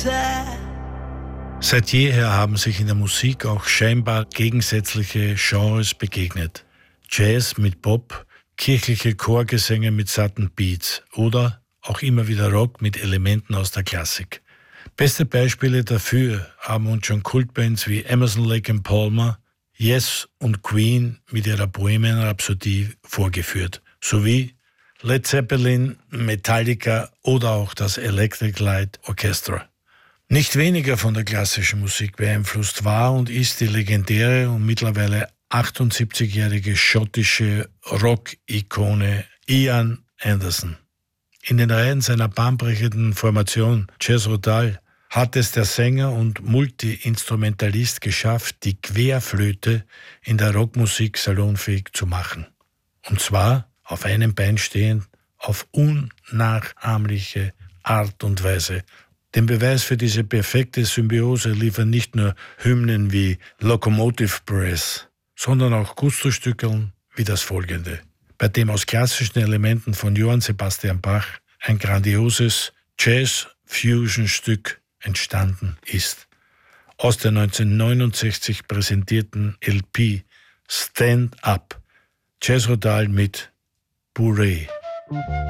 Seit jeher haben sich in der Musik auch scheinbar gegensätzliche Genres begegnet. Jazz mit Pop, kirchliche Chorgesänge mit satten Beats oder auch immer wieder Rock mit Elementen aus der Klassik. Beste Beispiele dafür haben uns schon Kultbands wie Emerson, Lake and Palmer, Yes und Queen mit ihrer Bohemian Rhapsody vorgeführt, sowie Led Zeppelin, Metallica oder auch das Electric Light Orchestra. Nicht weniger von der klassischen Musik beeinflusst war und ist die legendäre und mittlerweile 78-jährige schottische Rock-Ikone Ian Anderson. In den Reihen seiner bahnbrechenden Formation Jethro Tull hat es der Sänger und Multi-Instrumentalist geschafft, die Querflöte in der Rockmusik salonfähig zu machen. Und zwar auf einem Bein stehend, auf unnachahmliche Art und Weise. Den Beweis für diese perfekte Symbiose liefern nicht nur Hymnen wie Locomotive Breath, sondern auch Gusto-Stückeln wie das folgende, bei dem aus klassischen Elementen von Johann Sebastian Bach ein grandioses Jazz-Fusion-Stück entstanden ist. Aus der 1969 präsentierten LP Stand Up, Jethro Tull mit Bourrée.